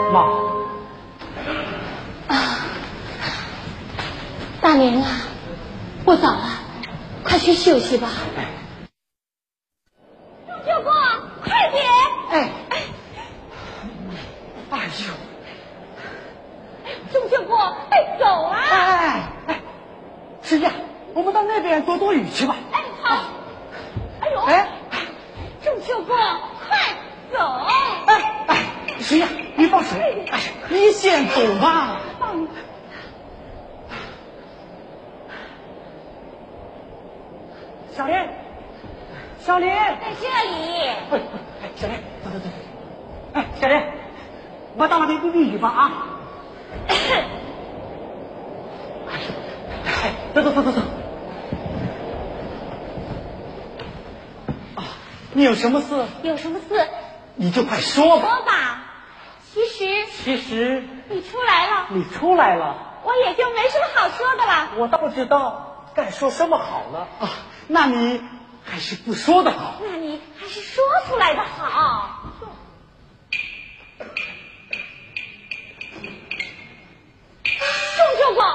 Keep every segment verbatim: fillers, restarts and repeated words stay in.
妈。 啊，大明啊，不早了，快去休息吧。钟秀国，快点！ 哎，哎呦， 钟秀国，快走啊！ 哎哎哎，师爷，我们到那边躲躲雨去吧。 哎，好。哎呦， 哎， 钟秀国，快走！ 哎哎，师爷，你放手，哎，你先走吧。 放。 小莲，小莲， 在这里。 哎哎，小莲，走走走。哎，小莲，我到那边避避雨吧啊。哎，走走走走走。啊，你有什么事？ 有什么事？ 你就快说吧。 说吧。其实， 其实你出来了， 你出来了， 我也就没什么好说的了。 我倒不知道该说什么好了啊。那你还是不说的好。 那你还是说出来的好。钟秀国，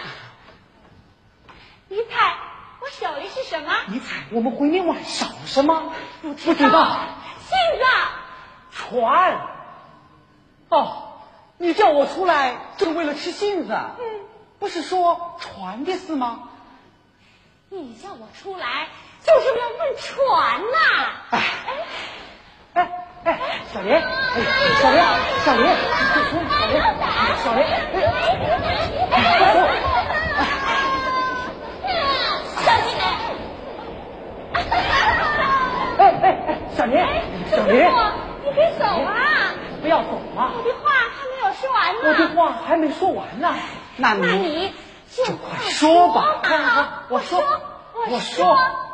你猜我手里是什么？ 你猜我们回明晚少了什么？ 不不知道。 信子。 船。哦，你叫我出来就是为了吃杏子？ 嗯， 不是说船的事吗？ 你叫我出来就是为了问船呐。 哎哎哎，小莲，哎，小莲，小莲，小莲，小莲，哎，快走！ 小心点！ 哎哎哎，小莲，小莲， 你别走啊！ 不要走啊！ 我的话还没有说完呢。 我的话还没说完呢。那你那你就快说吧！ 好， 我说， 我说， 我说。